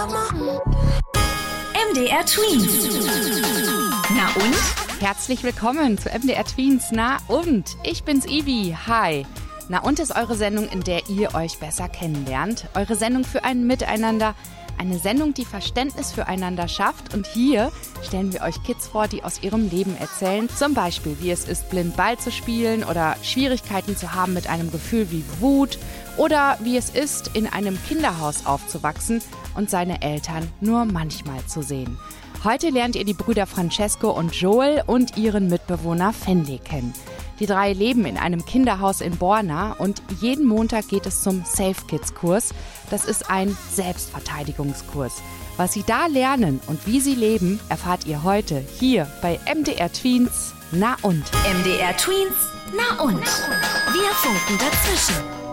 MDR Twins. Na und? Herzlich willkommen zu MDR Twins. Na und? Ich bin's Ivi. Hi. Na und ist eure Sendung, in der ihr euch besser kennenlernt. Eure Sendung für ein Miteinander. Eine Sendung, die Verständnis füreinander schafft. Und hier stellen wir euch Kids vor, die aus ihrem Leben erzählen. Zum Beispiel, wie es ist, blind Ball zu spielen oder Schwierigkeiten zu haben mit einem Gefühl wie Wut. Oder wie es ist, in einem Kinderhaus aufzuwachsen und seine Eltern nur manchmal zu sehen. Heute lernt ihr die Brüder Francesco und Joel und ihren Mitbewohner Fenley kennen. Die drei leben in einem Kinderhaus in Borna und jeden Montag geht es zum Safe Kids Kurs. Das ist ein Selbstverteidigungskurs. Was sie da lernen und wie sie leben, erfahrt ihr heute hier bei MDR Tweens. Na und? MDR Tweens. Na und? Wir funken dazwischen.